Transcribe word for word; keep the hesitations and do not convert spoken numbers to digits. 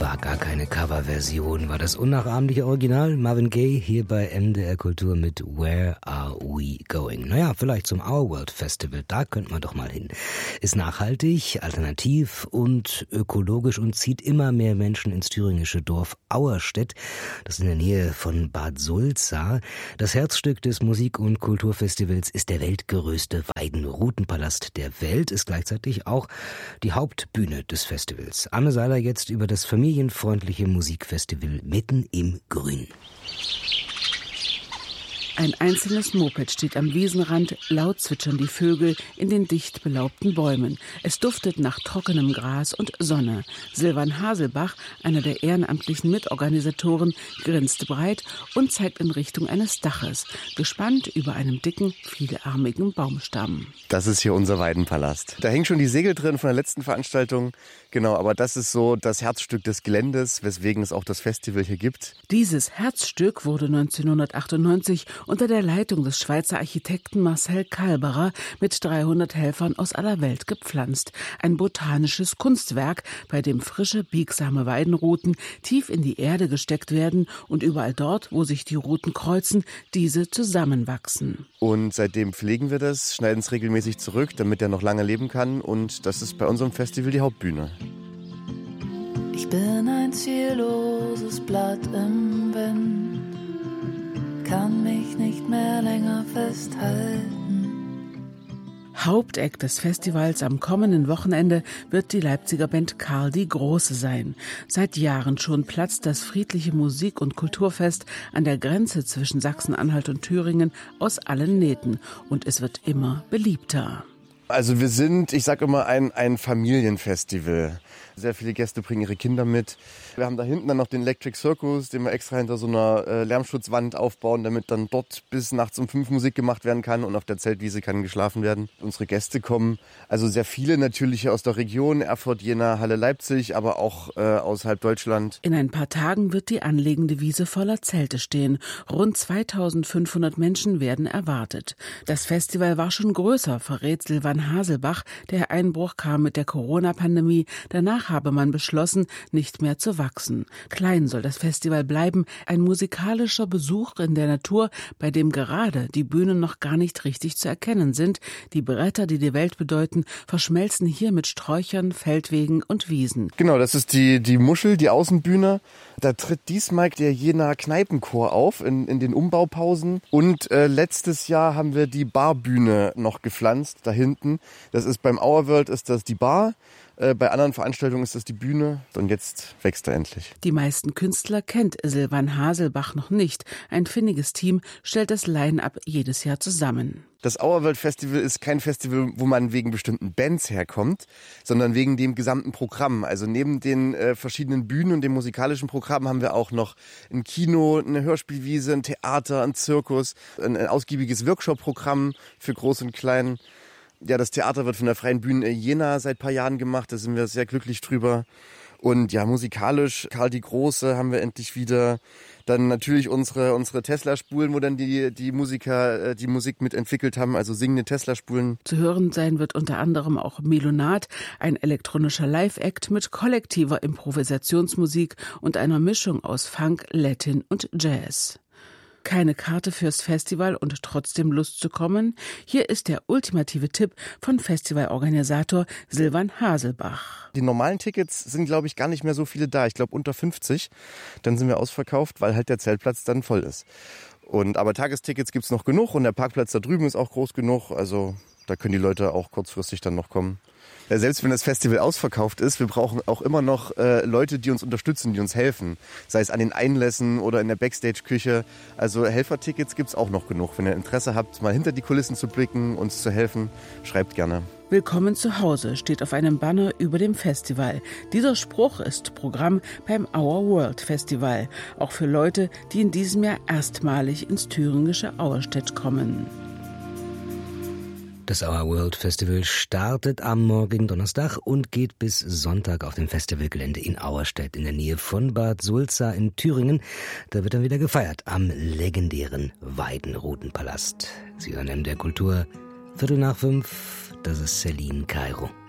Wunderbar, gar keine Coverversion. War das unnachahmliche Original? Marvin Gaye hier bei M D R Kultur mit Where Are We Going? Naja, vielleicht zum Our World Festival, da könnte man doch mal hin. Ist nachhaltig, alternativ und ökologisch und zieht immer mehr Menschen ins thüringische Dorf Auerstedt. Das ist in der Nähe von Bad Sulza. Das Herzstück des Musik- und Kulturfestivals ist der weltgrößte Weidenrutenpalast der Welt, ist gleichzeitig auch die Hauptbühne des Festivals. Anne Seiler jetzt über das familienfreundliche Musikfestival mitten im Grün. Ein einzelnes Moped steht am Wiesenrand, laut zwitschern die Vögel in den dicht belaubten Bäumen. Es duftet nach trockenem Gras und Sonne. Silvan Haselbach, einer der ehrenamtlichen Mitorganisatoren, grinst breit und zeigt in Richtung eines Daches, gespannt über einem dicken, vielarmigen Baumstamm. Das ist hier unser Weidenpalast. Da hängen schon die Segel drin von der letzten Veranstaltung. Genau, aber das ist so das Herzstück des Geländes, weswegen es auch das Festival hier gibt. Dieses Herzstück wurde neunzehnhundertachtundneunzig unter der Leitung des Schweizer Architekten Marcel Kalberer mit dreihundert Helfern aus aller Welt gepflanzt. Ein botanisches Kunstwerk, bei dem frische, biegsame Weidenruten tief in die Erde gesteckt werden und überall dort, wo sich die Ruten kreuzen, diese zusammenwachsen. Und seitdem pflegen wir das, schneiden es regelmäßig zurück, damit er noch lange leben kann. Und das ist bei unserem Festival die Hauptbühne. Ich bin ein zielloses Blatt im Wind, kann mich nicht mehr länger festhalten. Haupteck des Festivals am kommenden Wochenende wird die Leipziger Band Karl die Große sein. Seit Jahren schon platzt das friedliche Musik- und Kulturfest an der Grenze zwischen Sachsen-Anhalt und Thüringen aus allen Nähten. Und es wird immer beliebter. Also wir sind, ich sag immer, ein, ein Familienfestival. Sehr viele Gäste bringen ihre Kinder mit. Wir haben da hinten dann noch den Electric Circus, den wir extra hinter so einer äh, Lärmschutzwand aufbauen, damit dann dort bis nachts um fünf Musik gemacht werden kann und auf der Zeltwiese kann geschlafen werden. Unsere Gäste kommen, also sehr viele natürlich hier aus der Region, Erfurt, Jena, Halle, Leipzig, aber auch äh, außerhalb Deutschland. In ein paar Tagen wird die anliegende Wiese voller Zelte stehen. Rund zweitausendfünfhundert Menschen werden erwartet. Das Festival war schon größer, verrät Silvan Haselbach. Der Einbruch kam mit der Corona-Pandemie. Danach habe man beschlossen, nicht mehr zu wachsen. Klein soll das Festival bleiben, ein musikalischer Besuch in der Natur, bei dem gerade die Bühnen noch gar nicht richtig zu erkennen sind. Die Bretter, die die Welt bedeuten, verschmelzen hier mit Sträuchern, Feldwegen und Wiesen. Genau, das ist die, die Muschel, die Außenbühne. Da tritt diesmal der Jenaer Kneipenchor auf in, in den Umbaupausen. Und äh, letztes Jahr haben wir die Barbühne noch gepflanzt, da hinten. Das ist beim Our World ist das die Bar. Äh, bei anderen Veranstaltungen ist das die Bühne und jetzt wächst er endlich. Die meisten Künstler kennt Silvan Haselbach noch nicht. Ein findiges Team stellt das Line-up jedes Jahr zusammen. Das Our World Festival ist kein Festival, wo man wegen bestimmten Bands herkommt, sondern wegen dem gesamten Programm. Also neben den äh, verschiedenen Bühnen und dem musikalischen Programm haben wir auch noch ein Kino, eine Hörspielwiese, ein Theater, ein Zirkus, ein, ein ausgiebiges Workshop-Programm für Groß und Klein. Ja, das Theater wird von der Freien Bühne Jena seit ein paar Jahren gemacht, da sind wir sehr glücklich drüber. Und ja, musikalisch, Karl die Große haben wir endlich wieder. Dann natürlich unsere, unsere Tesla-Spulen, wo dann die, die Musiker die Musik mitentwickelt haben, also singende Tesla-Spulen. Zu hören sein wird unter anderem auch Melonat, ein elektronischer Live-Act mit kollektiver Improvisationsmusik und einer Mischung aus Funk, Latin und Jazz. Keine Karte fürs Festival und trotzdem Lust zu kommen? Hier ist der ultimative Tipp von Festivalorganisator Silvan Haselbach. Die normalen Tickets sind, glaube ich, gar nicht mehr so viele da. Ich glaube unter fünfzig. Dann sind wir ausverkauft, weil halt der Zeltplatz dann voll ist. Und aber Tagestickets gibt's noch genug und der Parkplatz da drüben ist auch groß genug. Also da können die Leute auch kurzfristig dann noch kommen. Ja, selbst wenn das Festival ausverkauft ist, wir brauchen auch immer noch äh, Leute, die uns unterstützen, die uns helfen. Sei es an den Einlässen oder in der Backstage-Küche. Also Helfertickets gibt's auch noch genug. Wenn ihr Interesse habt, mal hinter die Kulissen zu blicken, uns zu helfen, schreibt gerne. Willkommen zu Hause steht auf einem Banner über dem Festival. Dieser Spruch ist Programm beim Our World Festival. Auch für Leute, die in diesem Jahr erstmalig ins thüringische Auerstedt kommen. Das Our World Festival startet am morgigen Donnerstag und geht bis Sonntag auf dem Festivalgelände in Auerstedt in der Nähe von Bad Sulza in Thüringen. Da wird dann wieder gefeiert am legendären Weidenrutenpalast. Sie hören M D R Kultur, Viertel nach fünf, das ist Celine Kairo.